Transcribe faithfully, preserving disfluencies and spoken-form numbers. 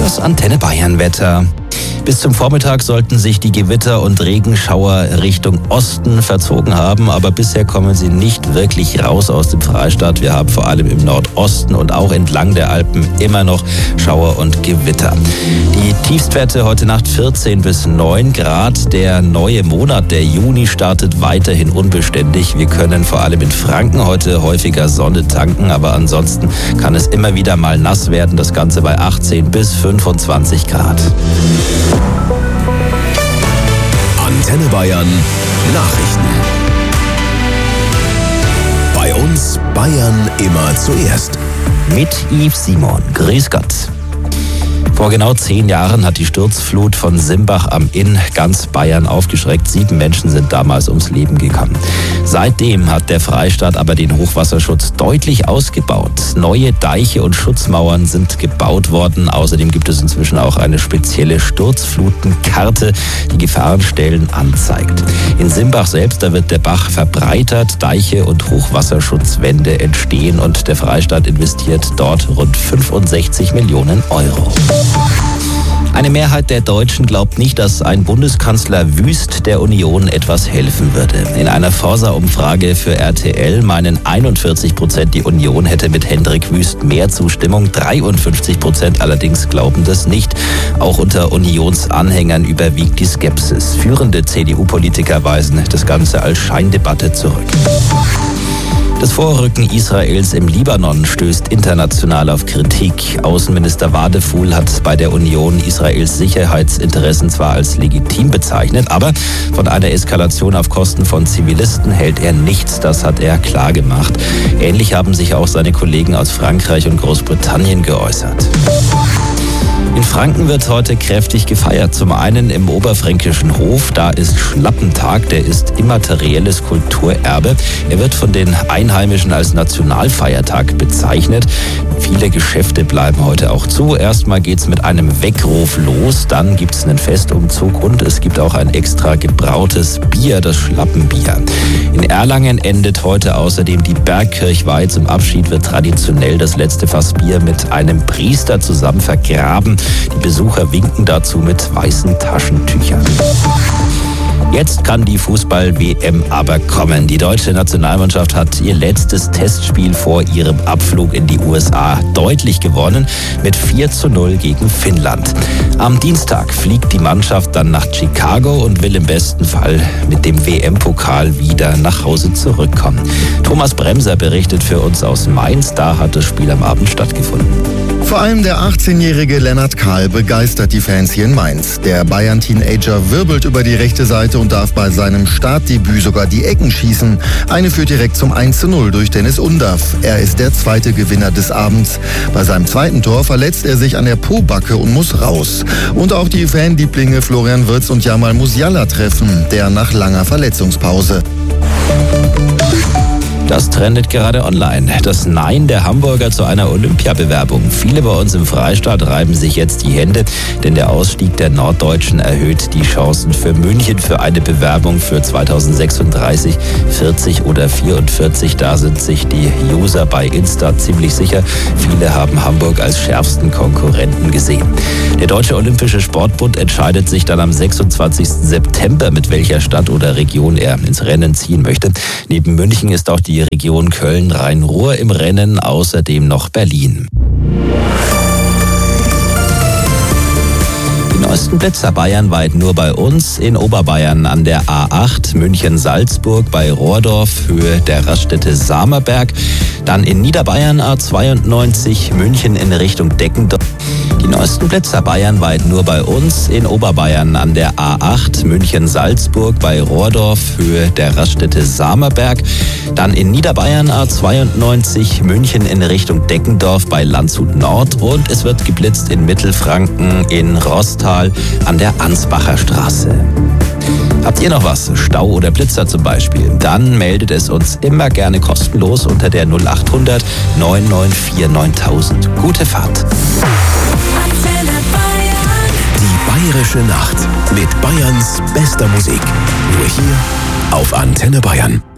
Das Antenne Bayern Wetter. Bis zum Vormittag sollten sich die Gewitter und Regenschauer Richtung Osten verzogen haben, aber bisher kommen sie nicht wirklich raus aus dem Freistaat. Wir haben vor allem im Nordosten und auch entlang der Alpen immer noch Schauer und Gewitter. Die Tiefstwerte heute Nacht vierzehn bis neun Grad. Der neue Monat, der Juni, startet weiterhin unbeständig. Wir können vor allem in Franken heute häufiger Sonne tanken, aber ansonsten kann es immer wieder mal nass werden. Das Ganze bei achtzehn bis fünfundzwanzig Grad. Antenne Bayern Nachrichten. Bei uns Bayern immer zuerst. Mit Yves Simon. Grüß Gott. Vor genau zehn Jahren hat die Sturzflut von Simbach am Inn ganz Bayern aufgeschreckt. Sieben Menschen sind damals ums Leben gekommen. Seitdem hat der Freistaat aber den Hochwasserschutz deutlich ausgebaut. Neue Deiche und Schutzmauern sind gebaut worden. Außerdem gibt es inzwischen auch eine spezielle Sturzflutenkarte, die Gefahrenstellen anzeigt. In Simbach selbst, da wird der Bach verbreitert, Deiche und Hochwasserschutzwände entstehen und der Freistaat investiert dort rund fünfundsechzig Millionen Euro. Eine Mehrheit der Deutschen glaubt nicht, dass ein Bundeskanzler Wüst der Union etwas helfen würde. In einer Forsa-Umfrage für R T L meinen einundvierzig Prozent, die Union hätte mit Hendrik Wüst mehr Zustimmung. dreiundfünfzig Prozent allerdings glauben das nicht. Auch unter Unionsanhängern überwiegt die Skepsis. Führende C D U-Politiker weisen das Ganze als Scheindebatte zurück. Das Vorrücken Israels im Libanon stößt international auf Kritik. Außenminister Wadefuhl hat bei der Union Israels Sicherheitsinteressen zwar als legitim bezeichnet, aber von einer Eskalation auf Kosten von Zivilisten hält er nichts. Das hat er klar gemacht. Ähnlich haben sich auch seine Kollegen aus Frankreich und Großbritannien geäußert. In Franken wird heute kräftig gefeiert. Zum einen im oberfränkischen Hof, da ist Schlappentag, der ist immaterielles Kulturerbe. Er wird von den Einheimischen als Nationalfeiertag bezeichnet. Viele Geschäfte bleiben heute auch zu. Erstmal geht's mit einem Weckruf los, dann gibt's einen Festumzug und es gibt auch ein extra gebrautes Bier, das Schlappenbier. In Erlangen endet heute außerdem die Bergkirchweih. Zum Abschied wird traditionell das letzte Fass Bier mit einem Priester zusammen vergraben. Die Besucher winken dazu mit weißen Taschentüchern. Jetzt kann die Fußball-W M aber kommen. Die deutsche Nationalmannschaft hat ihr letztes Testspiel vor ihrem Abflug in die U S A deutlich gewonnen mit vier zu null gegen Finnland. Am Dienstag fliegt die Mannschaft dann nach Chicago und will im besten Fall mit dem W M-Pokal wieder nach Hause zurückkommen. Thomas Bremser berichtet für uns aus Mainz. Da hat das Spiel am Abend stattgefunden. Vor allem der achtzehnjährige Lennart Kahl begeistert die Fans hier in Mainz. Der Bayern-Teenager wirbelt über die rechte Seite und darf bei seinem Startdebüt sogar die Ecken schießen. Eine führt direkt zum eins zu null durch Dennis Undaff. Er ist der zweite Gewinner des Abends. Bei seinem zweiten Tor verletzt er sich an der Pobacke und muss raus. Und auch die Fanlieblinge Florian Wirtz und Jamal Musiala treffen, der nach langer Verletzungspause. Das trendet gerade online. Das Nein der Hamburger zu einer Olympiabewerbung. Viele bei uns im Freistaat reiben sich jetzt die Hände, denn der Ausstieg der Norddeutschen erhöht die Chancen für München für eine Bewerbung für zweitausendsechsunddreißig, vierzig oder vierundvierzig. Da sind sich die User bei Insta ziemlich sicher. Viele haben Hamburg als schärfsten Konkurrenten gesehen. Der Deutsche Olympische Sportbund entscheidet sich dann am sechsundzwanzigsten September, mit welcher Stadt oder Region er ins Rennen ziehen möchte. Neben München ist auch die Region Köln-Rhein-Ruhr im Rennen, außerdem noch Berlin. Die neuesten Blitzer bayernweit nur bei uns. In Oberbayern an der A acht, München-Salzburg bei Rohrdorf, Höhe der Raststätte Samerberg. Dann in Niederbayern A zweiundneunzig, München in Richtung Deckendorf. Die neuesten Blitzer bayernweit nur bei uns. In Oberbayern an der A acht, München-Salzburg bei Rohrdorf, Höhe der Raststätte Samerberg. Dann in Niederbayern A zweiundneunzig, München in Richtung Deckendorf bei Landshut Nord. Und es wird geblitzt in Mittelfranken, in Rostal an der Ansbacher Straße. Habt ihr noch was? Stau oder Blitzer zum Beispiel? Dann meldet es uns immer gerne kostenlos unter der null achthundert neun neun vier neuntausend. Gute Fahrt. Die Bayerische Nacht mit Bayerns bester Musik. Nur hier auf Antenne Bayern.